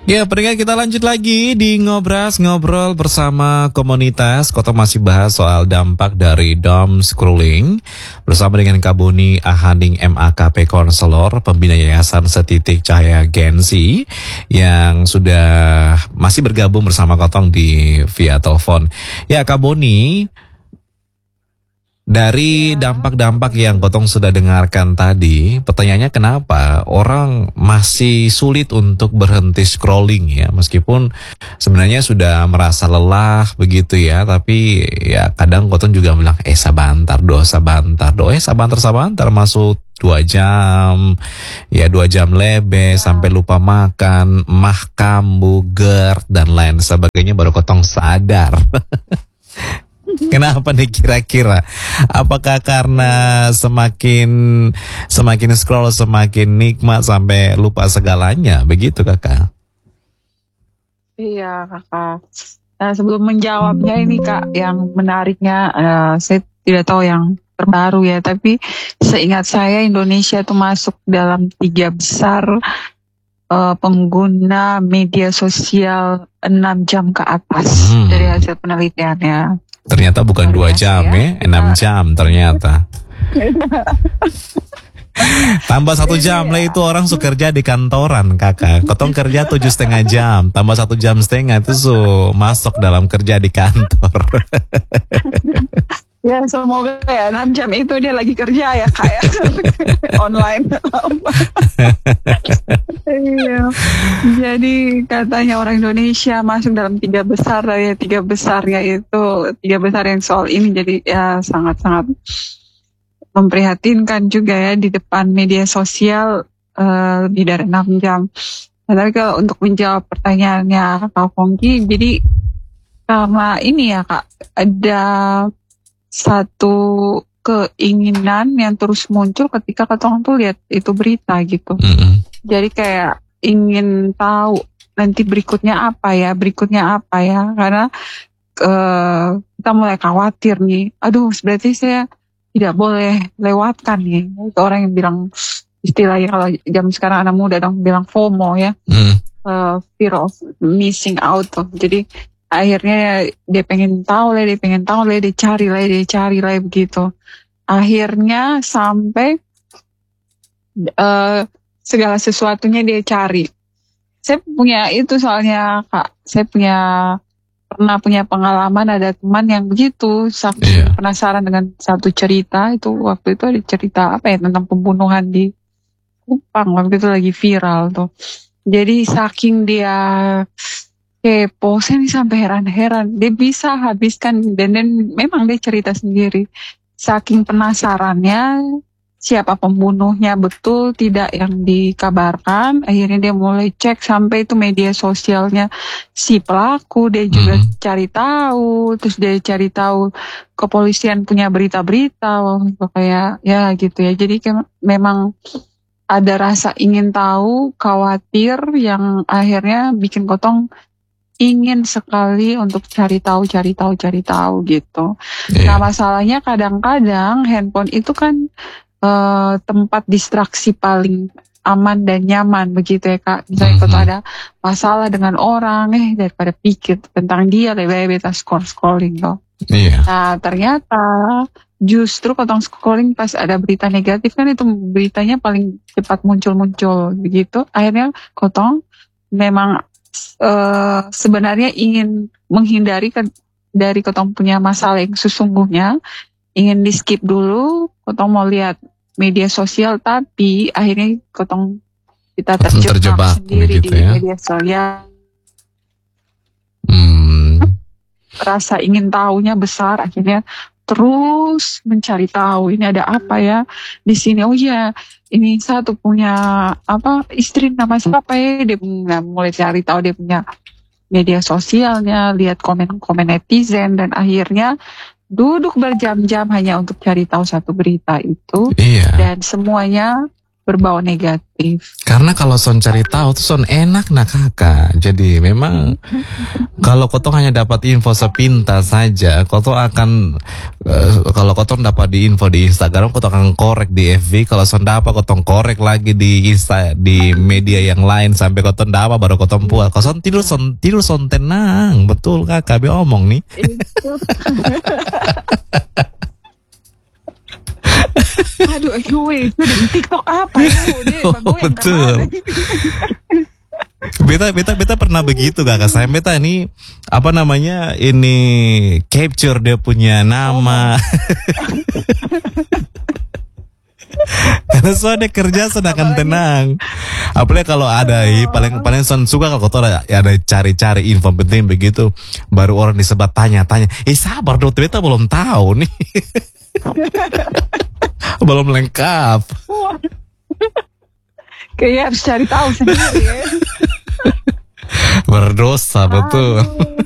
Ya, pendengar kita lanjut lagi di Ngobras, ngobrol bersama komunitas. Kota masih bahas soal dampak dari doom scrolling bersama dengan Kak Boni Ahaning MAKP Konselor, pembina Yayasan Setitik Cahaya Gensi yang sudah masih bergabung bersama Kotong di via telepon. Ya, Kak Boni, dari Ya, dampak-dampak yang Kotong sudah dengarkan tadi, pertanyaannya kenapa orang masih sulit untuk berhenti scrolling ya, meskipun sebenarnya sudah merasa lelah begitu ya, tapi ya kadang Kotong juga bilang, sabantar, sabantar masuk 2 jam, ya 2 jam lebih sampai ya. lupa makan, mah kambuh, GERD dan lain sebagainya baru Kotong sadar. Kenapa nih kira-kira? Apakah karena Iya, semakin semakin scroll semakin nikmat sampai lupa segalanya, begitu kakak? iya kakak. Nah, sebelum menjawabnya ini kak, yang menariknya, saya tidak tahu yang terbaru ya, tapi seingat saya Indonesia itu masuk dalam 3 besar pengguna media sosial 6 jam ke atas dari Hmm, hasil penelitiannya. ternyata bukan Luar dua biasa jam ya. ya, Kita 6 jam ternyata. Tambah satu ini jam lah ya. itu orang su kerja di kantoran kakak. Kotong kerja 7,5 jam, tambah 1,5 jam itu su masuk dalam kerja di kantor. Ya semoga ya 6 jam itu dia lagi kerja ya kak ya. Online. Iya. Jadi katanya orang Indonesia masuk dalam 3 besar lah ya, 3 besarnya itu 3 besar yang soal ini, jadi ya sangat-sangat memprihatinkan juga ya di depan media sosial lebih dari 6 jam. Nah, tapi kalau untuk menjawab pertanyaannya Kak Pongki, jadi karena ini ya Kak, ada satu keinginan yang terus muncul ketika ketong tuh lihat itu berita gitu. Mm-mm. Jadi kayak ingin tahu nanti berikutnya apa ya, karena kita mulai khawatir nih. Aduh, berarti saya tidak boleh lewatkan nih. Itu orang yang bilang, istilahnya kalau jam sekarang anak muda dong bilang FOMO ya, Mm. fear of missing out tuh. Jadi akhirnya dia pengen tahu lah, dia cari lah begitu. Akhirnya sampai eh, segala sesuatunya dia cari. Saya punya itu soalnya Kak, pernah punya pengalaman ada teman yang begitu, saking Iya. penasaran dengan satu cerita itu. Waktu itu ada cerita apa ya, tentang pembunuhan di Kupang, waktu itu lagi viral tuh. Jadi saking dia kepo, saya nih sampai heran-heran dia bisa habiskan, dan memang dia cerita sendiri, saking penasarannya siapa pembunuhnya betul tidak yang dikabarkan. Akhirnya dia mulai cek sampai itu media sosialnya si pelaku, dia juga Mm. cari tahu, terus dia cari tahu kepolisian punya berita-berita. Wah, kayak ya gitu ya. Jadi memang ada rasa ingin tahu, khawatir, yang akhirnya bikin Kotong ingin sekali untuk cari tahu gitu. Nah, Iya. masalahnya kadang-kadang handphone itu kan tempat distraksi paling aman dan nyaman begitu ya Kak. Misalnya kalau Mhm. ada masalah dengan orang, daripada pikir tentang dia lebih baik beta scrolling loh. Iya. Nah, ternyata justru kalau scrolling pas ada berita negatif kan itu beritanya paling cepat muncul begitu. Akhirnya Kotong memang sebenarnya ingin menghindari dari Kotong punya masalah yang sesungguhnya, ingin di skip dulu. Kotong mau lihat media sosial, tapi akhirnya kita terjebak Terjebak sendiri begitu di ya. media sosial. Hmm. Rasa ingin tahunya besar, akhirnya terus mencari tahu ini ada apa ya di sini. Oh iya, ini satu punya apa, istri nama siapa ya, dia mulai cari tahu dia punya media sosialnya, lihat komen-komen netizen, dan akhirnya duduk berjam-jam hanya untuk cari tahu satu berita itu. Iya. Dan semuanya berbau negatif. Karena kalau son cari tahu tuh son enak nak kakak. Jadi memang kalau kotong hanya dapat info sepintas saja, kotong akan kalau kotong dapat di info di Instagram, kotong akan korek di FB. Kalau son dapat kotong korek lagi di di media yang lain sampai kotong dapat baru kotong puas. Kalau son tidur son tenang, betul kakak be omong nih. Aduh, itu di TikTok apa itu? Betul. Beta pernah begitu kakak. Saya beta ini apa namanya ini capture dia punya nama. Karena soalnya kerja sedangkan tenang. Apalagi kalau ada paling son suka kalau kau ada cari-cari info penting begitu, baru orang disebat tanya-tanya. Sabar dong, beta belum tahu nih. Belum lengkap. Kayaknya harus cari tahu sendiri ya. Berdosa betul.